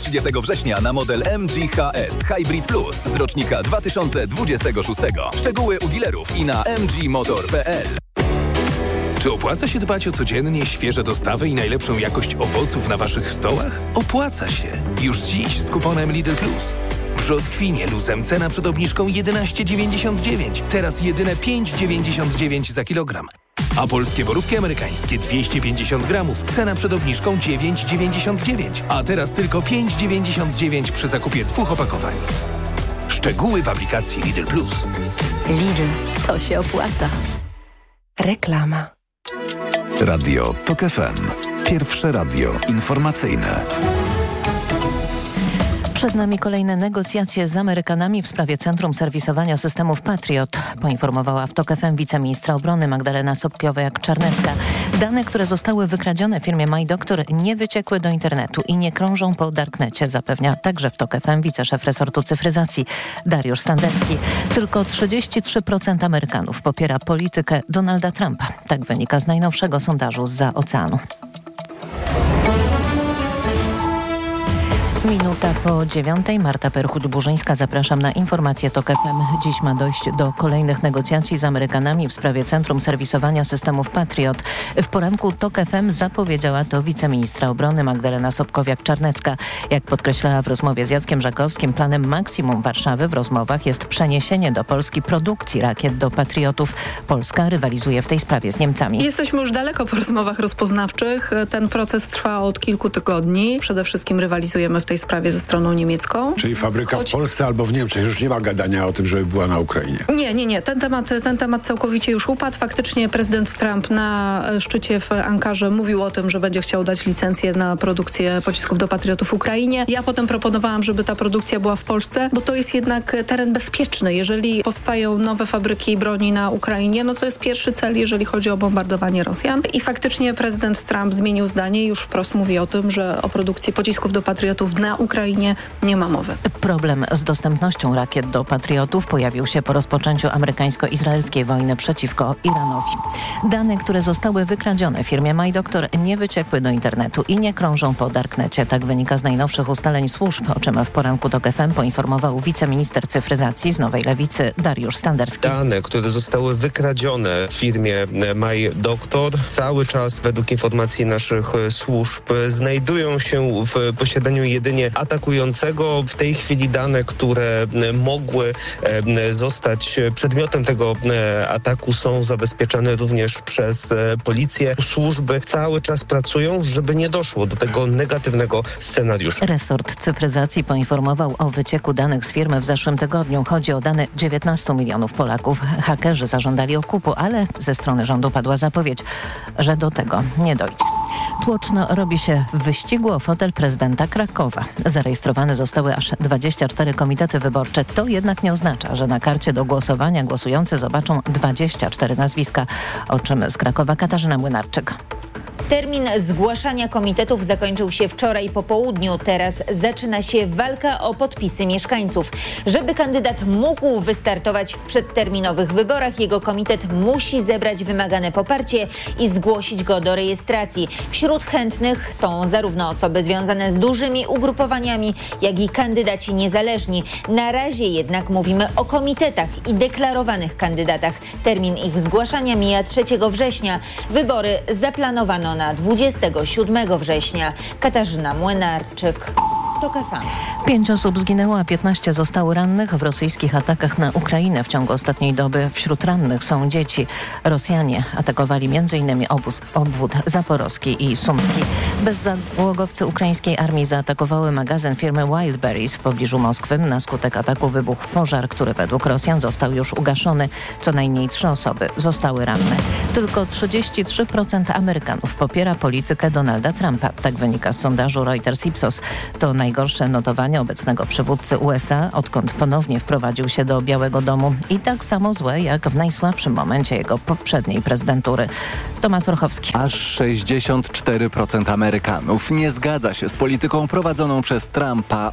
30 września na model MG HS Hybrid Plus z rocznika 2026. Szczegóły u dealerów i na mgmotor.pl. Czy opłaca się dbać o codziennie świeże dostawy i najlepszą jakość owoców na waszych stołach? Opłaca się. Już dziś z kuponem Lidl Plus. Brzoskwinie luzem cena przed obniżką 11,99. Teraz jedyne 5,99 za kilogram. A polskie borówki amerykańskie 250 gramów. Cena przed obniżką 9,99. A teraz tylko 5,99 przy zakupie 2 opakowań. Szczegóły w aplikacji Lidl Plus. Lidl, to się opłaca. Reklama. Radio TOK FM. Pierwsze radio informacyjne. Przed nami kolejne negocjacje z Amerykanami w sprawie Centrum Serwisowania Systemów Patriot, poinformowała w TOK FM wiceministra obrony Magdalena Sobkowiak-Czarnecka. Dane, które zostały wykradzione w firmie MyDoctor, nie wyciekły do internetu i nie krążą po darknecie, zapewnia także w TOK FM wiceszef resortu cyfryzacji Dariusz Standerski. Tylko 33% Amerykanów popiera politykę Donalda Trumpa. Tak wynika z najnowszego sondażu zza oceanu. Minuta po 9:00. Marta Perchuć-Burzyńska. Zapraszam na informację TOK FM. Dziś ma dojść do kolejnych negocjacji z Amerykanami w sprawie Centrum Serwisowania Systemów Patriot. W poranku TOK FM zapowiedziała to wiceministra obrony Magdalena Sobkowiak-Czarnecka. Jak podkreślała w rozmowie z Jackiem Żakowskim, planem maksimum Warszawy w rozmowach jest przeniesienie do Polski produkcji rakiet do Patriotów. Polska rywalizuje w tej sprawie z Niemcami. Jesteśmy już daleko po rozmowach rozpoznawczych. Ten proces trwa od kilku tygodni. Przede wszystkim rywalizujemy w tej sprawie ze stroną niemiecką. Czyli fabryka w Polsce albo w Niemczech. Już nie ma gadania o tym, żeby była na Ukrainie. Nie. Ten temat całkowicie już upadł. Faktycznie prezydent Trump na szczycie w Ankarze mówił o tym, że będzie chciał dać licencję na produkcję pocisków do Patriotów w Ukrainie. Ja potem proponowałam, żeby ta produkcja była w Polsce, bo to jest jednak teren bezpieczny. Jeżeli powstają nowe fabryki broni na Ukrainie, no to jest pierwszy cel, jeżeli chodzi o bombardowanie Rosjan. I faktycznie prezydent Trump zmienił zdanie i już wprost mówi o tym, że o produkcji pocisków do Patriotów na Ukrainie nie ma mowy. Problem z dostępnością rakiet do Patriotów pojawił się po rozpoczęciu amerykańsko-izraelskiej wojny przeciwko Iranowi. Dane, które zostały wykradzione firmie MyDoctor, nie wyciekły do internetu i nie krążą po darknecie. Tak wynika z najnowszych ustaleń służb, o czym w poranku TOK FM poinformował wiceminister cyfryzacji z Nowej Lewicy Dariusz Standerski. Dane, które zostały wykradzione w firmie MyDoctor, cały czas według informacji naszych służb znajdują się w posiadaniu jedynie atakującego. W tej chwili dane, które mogły zostać przedmiotem tego ataku, są zabezpieczane również przez policję. Służby cały czas pracują, żeby nie doszło do tego negatywnego scenariusza. Resort cyfryzacji poinformował o wycieku danych z firmy w zeszłym tygodniu. Chodzi o dane 19 milionów Polaków. Hakerzy zażądali okupu, ale ze strony rządu padła zapowiedź, że do tego nie dojdzie. Tłoczno robi się w wyścigu o fotel prezydenta Krakowa. Zarejestrowane zostały aż 24 komitety wyborcze. To jednak nie oznacza, że na karcie do głosowania głosujący zobaczą 24 nazwiska. O czym z Krakowa Katarzyna Młynarczyk. Termin zgłaszania komitetów zakończył się wczoraj po południu. Teraz zaczyna się walka o podpisy mieszkańców. Żeby kandydat mógł wystartować w przedterminowych wyborach, jego komitet musi zebrać wymagane poparcie i zgłosić go do rejestracji. Wśród chętnych są zarówno osoby związane z dużymi ugrupowaniami, jak i kandydaci niezależni. Na razie jednak mówimy o komitetach i deklarowanych kandydatach. Termin ich zgłaszania mija 3 września. Wybory zaplanowano na 27 września. Katarzyna Młynarczyk. TOK FM. 5 osób zginęło, a 15 zostało rannych w rosyjskich atakach na Ukrainę w ciągu ostatniej doby. Wśród rannych są dzieci. Rosjanie atakowali m.in. obwód zaporowski i sumski. Bezzałogowcy ukraińskiej armii zaatakowały magazyn firmy Wildberries w pobliżu Moskwy. Na skutek ataku wybuchł pożar, który według Rosjan został już ugaszony. Co najmniej 3 osoby zostały ranne. Tylko 33% Amerykanów popiera politykę Donalda Trumpa. Tak wynika z sondażu Reuters-Ipsos. To najgorsze notowanie obecnego przywódcy USA, odkąd ponownie wprowadził się do Białego Domu, i tak samo złe jak w najsłabszym momencie jego poprzedniej prezydentury. Tomasz Orchowski. Aż 64% Amerykanów nie zgadza się z polityką prowadzoną przez Trumpa.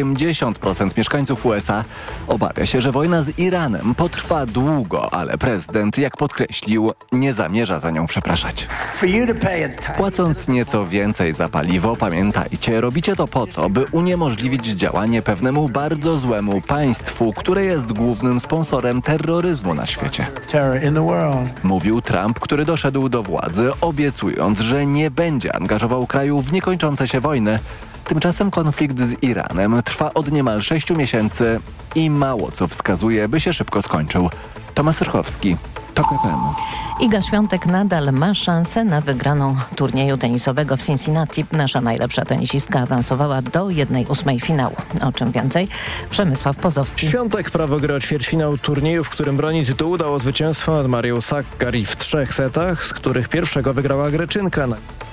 80% mieszkańców USA obawia się, że wojna z Iranem potrwa długo, ale prezydent, jak podkreślił, nie zamierza za nią przepraszać. Płacąc nieco więcej za paliwo, pamiętajcie, robicie to po to, by by uniemożliwić działanie pewnemu bardzo złemu państwu, które jest głównym sponsorem terroryzmu na świecie. Mówił Trump, który doszedł do władzy, obiecując, że nie będzie angażował kraju w niekończące się wojny. Tymczasem konflikt z Iranem trwa od niemal 6 miesięcy i mało co wskazuje, by się szybko skończył. Tomasz Rychowski, TOK FM. Iga Świątek nadal ma szansę na wygraną turnieju tenisowego w Cincinnati. Nasza najlepsza tenisistka awansowała do 1/8 finału. O czym więcej? Przemysław Pozowski. Świątek prawo gry o ćwierćfinał turnieju, w którym broni tytułu, dało zwycięstwo nad Marią Sakkari w 3 setach, z których pierwszego wygrała Greczynka.